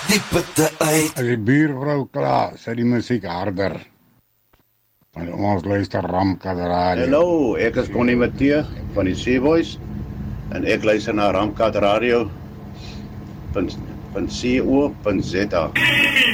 Die putte uit. As die buurvrou klaar, sit die musiek harder. Want ons luister Ramkat Radio. Hallo, ek is Connie Matthee van die Seaboys en ek luister na Ramkat Radio.co.za.